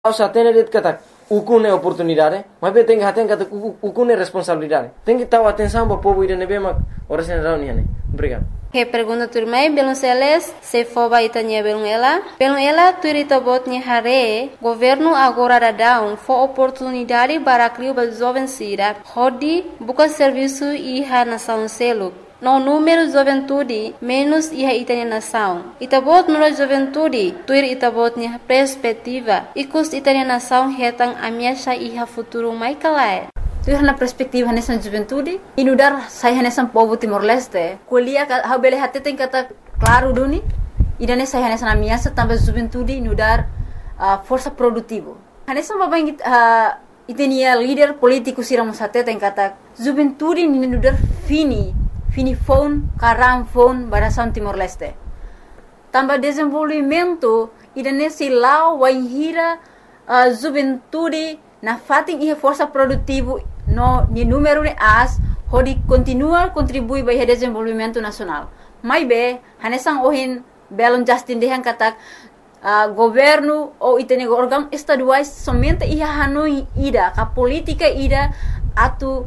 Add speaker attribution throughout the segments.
Speaker 1: Causa tener kata ukune oportunidade, mas be tem haten kata ukune responsabilidade. Tem que estar atenção para o povo ir nebe mak oração reunião. Obrigado.
Speaker 2: Que pergunta turmai belum seles se foba itanya belum ela turita botnya hare governo agora dadão fo oportunidade para criar para jovem sira hodi buka serviço iha nação selo no número juventude menos iha itanya nação itabot no juventude tuir itabotnya perspectiva ikus itanya nação hetang amiasha iha futuro mai kalai. Tu na perspektiva nessa juventude inudar saya nessa povo Timor-Leste kuliah ha bele hatte tem kata claro duni idane saya nessa ameaça também juventude inudar força produtivo nessa babang itenia líder político siramos hatte tem kata juventude inudar fini phone karam phone barasan Timor-Leste também desenvolvimento idane silau waihira juventude na fating iha força produtivo no ni número de as hodi continua contribui para o desenvolvimento nacional. Mai be hanesang ohin belon Justin dehan katak governo ou itene órgão estaduais somente iha hanoi ida ka política ida atu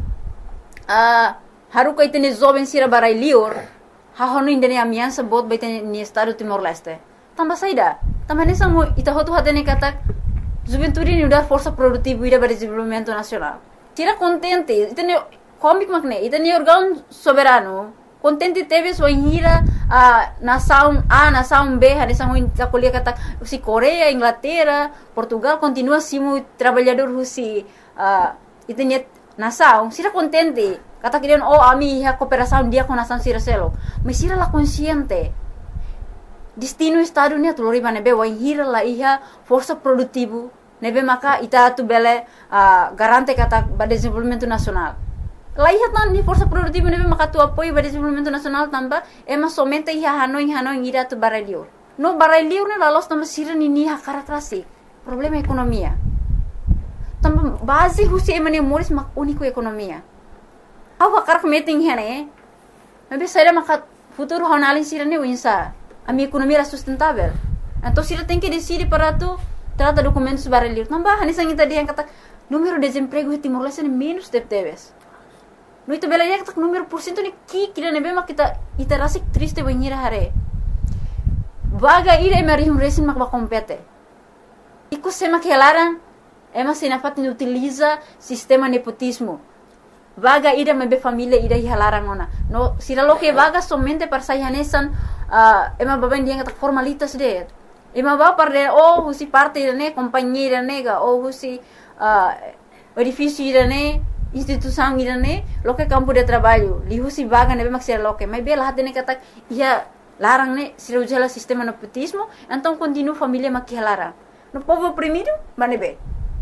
Speaker 2: haruka itene jovem sira barai lior ha hono indene amiança bot baitene ni estado Timor-Leste. Tambah saida tambah hanesang ita hotu hatene katak juventude ni udar força produtiva ida para desenvolvimento nacional. Tira contente, itene comic makne, itene órgão soberano. Contente teve sua hira nação B, hanesang ta kuliah kata si Coreia, Inglaterra, Portugal continua simu trabalhador husi itene nação. Sira contente. Kata kirian ami iha cooperação dia com nação sira selo. Mas sira la consciente. Destino estado ni atulori nebe wa hira la iha força produtivo nebe maka ita tu bele garante kata ba desenvolvimento nacional. La iha tan ni força produtivo nebe maka tu apoio ba desenvolvimento nacional tamba ema somente iha hanoi ira tu baralio. No baralio ne la los tamba sira ni iha karakterasik. Problema ekonomia. Tamba base husi emane moris mak único ekonomia. Awa karak meeting hene. Nebe saira maka futuro honalin sira ni winsa. A minha economia era sustentável. Então, se ela tem que decidir para tu, trata documentos baralhos. Não vai, nessa ainda dia kata número de desemprego em Timor-Leste é menos de teves. No itu bela dia kata número por cento ni kira nebe mak kita rasa triste banhira hare. Vaga ira emerihum resin mak compete. Iku sema que elaran, ema sinafat ni utiliza sistema nepotismo. Vaga ida mebe família ida hihalarang ona. No, sila lo que vaga somente para sayanesan ema baban dia kata formalitas de. Ema ba para husi parte ne companhia nega ou husi edifício ne instituição ne lo que campo de trabalho. Li husi vaga nebe maksir lo que. Mas bela hatene kata ia larang ne sila ujala sistema nepotismo, então continua família makihalarang. No povo oprimido, manebe.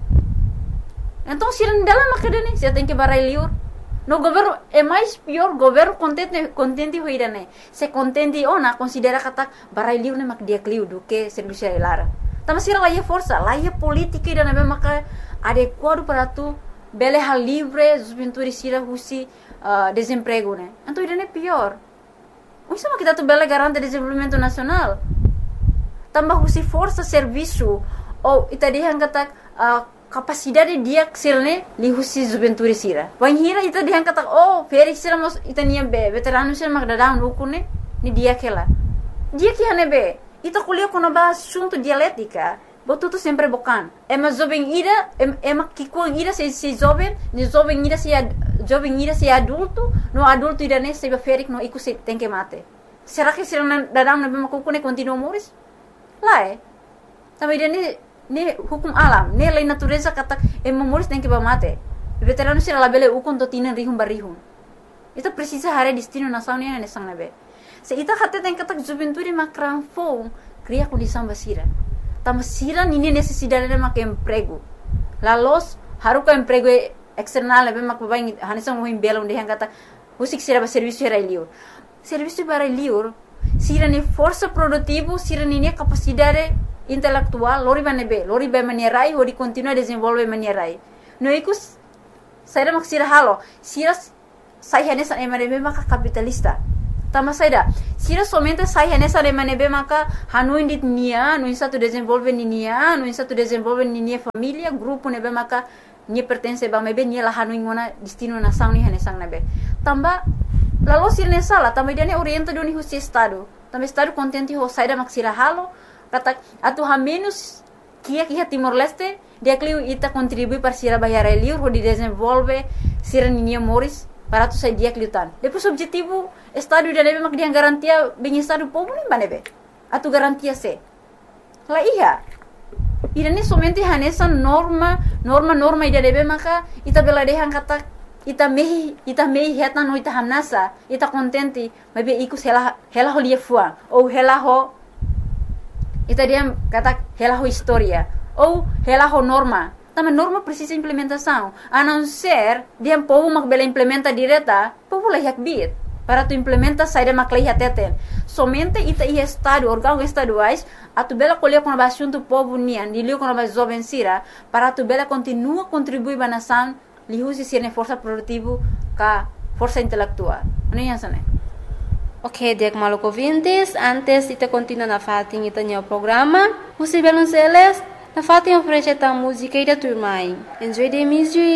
Speaker 2: Então se não dela makadene, se tem que barai liur. No governo é mais pior, governo contente hoirane. Se contente ona considera kata barai liur ne mak dia kliu do que serviço lara. Tama sira lá ia força, lá ia política ida na maka adequado para tu bele hal livre, juventude sira husi desemprego né. Então ida ne pior. Isso mak kita tu bele garante desenvolvimento nacional. Tambah husi força serviço ou itadihan kata capacidade dia silne li husi juventude sira. Wan hira ita dihan kata Felix sira mos ita niam be veterano sira magdadang lukune ni dia kela. Dia que hanebe ita kuliah kono ba assunto dialética. Botuto sempre bocan. Ema jovem ira ema kikuang ira se jovem, ni jovem ira se adulto, no adulto ira ne se Felix no iku se tem que mate. Será que sira dadang na be makukune continua moris? Lá Também ira ne hukum alam, ne lei natureza kata moris tem que mate. Veterano sira labele ukon to tinan rihum barihum. Ita precisa hare destino nação ne sang nabe. Se ita hatte tem kata juventude makran fo cria condição basira. Tama sira nini necessidade de mak emprego. La los haruka emprego external nabe mak babai hanisang mo belong de kata usik sira ba serviço era liur. Serviço para liur sira ne força produtivo, sira ne capacidade intelectual, lori ba manierai, hori continua desenvolve manierai. No ikus, saya mak sira halo, sira saya hanesan emare maka kapitalista. Tama saida. Sira somente sai nessa remanebe maka hanu indit nia, no insa tu desenvolve nia, no insa tu desenvolve nia família, grupo nebe maka nia pertence ba mebe nia la hanu ingona destino na sang ni hanesang nebe. Tamba lalu sira nessa la tamba dia ne orienta doni husi estado. Tamba estado contente ho saida mak sira halo. Kata atu ha menos kia Timor Leste dia kliu ita contribui para sira bayar eliur ho di desenvolve sira nia Moris para tu sai dia kliutan. Depois objetivo estado dia nebe mak dia garantia bem estado povo nem banebe. Atu garantia se. La iya. Ida ni somente hanesa norma ida nebe maka ita beladehan kata ita mehi heta no ita hamnasa ita contente mabe ikus hela ho lia fuang ou hela ho ita dia kata hela ho historia ou hela ho norma. Tama norma precisa implementação. A não ser dia povo mak bela implementa direta, povo lah yak bit. Para tu implementa saída mak lah teten. Somente ita ia estado, órgãos estaduais, a tu bela colher com a assunto povo nian, dilio com a jovem sira, para tu bela continua contribuir ba nação, lihusi sirne força produtivo ka força intelectual. Ano yan sana?
Speaker 3: Ok, Diak Maluco Vintes, antes ita continua na fating ita niya programa, Musi Belonceles, na fating oferece ta música e da turma. Enjoy the music.